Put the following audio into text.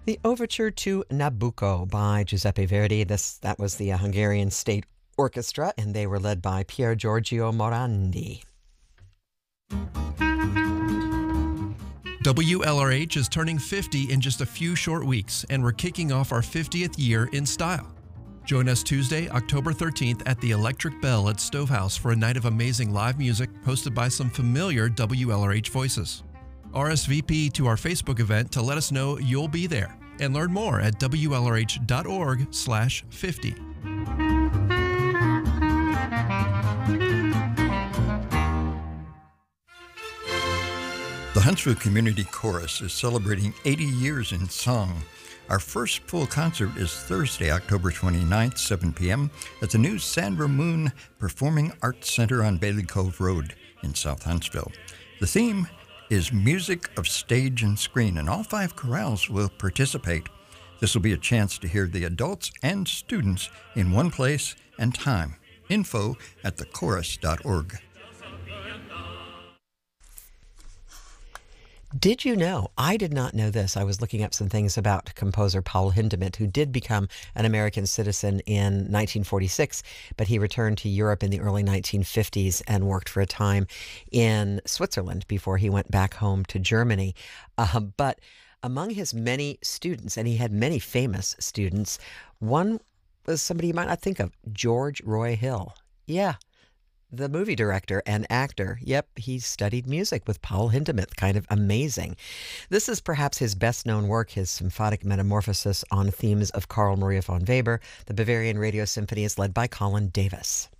The Overture to Nabucco by Giuseppe Verdi. That was the Hungarian State Orchestra, and they were led by Pier Giorgio Morandi. WLRH is turning 50 in just a few short weeks, and we're kicking off our 50th year in style. Join us Tuesday, October 13th at the Electric Bell at Stovehouse for a night of amazing live music hosted by some familiar WLRH voices. RSVP to our Facebook event to let us know you'll be there, and learn more at WLRH.org/50. The Huntsville Community Chorus is celebrating 80 years in song. Our first full concert is Thursday, October 29th, 7 p.m. at the new Sandra Moon Performing Arts Center on Bailey Cove Road in South Huntsville. The theme is Music of Stage and Screen, and all 5 chorales will participate. This will be a chance to hear the adults and students in one place and time. Info at thechorus.org. Did you know? I did not know this. I was looking up some things about composer Paul Hindemith, who did become an American citizen in 1946, but he returned to Europe in the early 1950s and worked for a time in Switzerland before he went back home to Germany. But among his many students, and he had many famous students, one was somebody you might not think of, George Roy Hill. Yeah. The movie director and actor. Yep, he studied music with Paul Hindemith. Kind of amazing. This is perhaps his best-known work, his symphonic metamorphosis on themes of Carl Maria von Weber. The Bavarian Radio Symphony is led by Colin Davis.